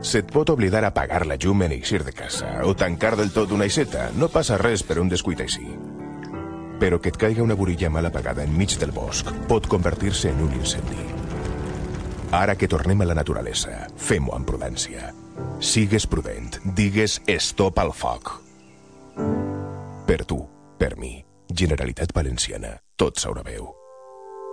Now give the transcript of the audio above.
Se't pot oblidar apagar la llum en eixir de casa o tancar del tot una aixeta. No passa res per un descuit així. Però que et caiga una burilla mal apagada enmig del bosc pot convertir-se en un incendi. Ara que tornem a la naturalesa, fem-ho amb prudència. Sigues prudent, digues stop al foc. Per tu, per mi, Generalitat Valenciana, tot s'haurà veu.